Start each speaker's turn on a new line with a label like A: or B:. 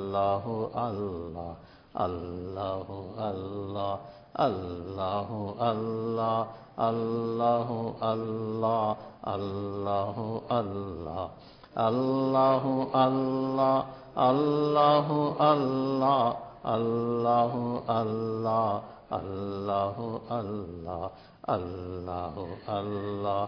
A: আল্লাহু আল্লাহ আল্লাহু আল্লাহ আল্লাহু আল্লাহ আল্লাহু আল্লাহ আল্লাহু আল্লাহ আল্লাহু আল্লাহ আল্লাহু আল্লাহ আল্লাহু আল্লাহ আল্লাহু আল্লাহ আল্লাহু আল্লাহ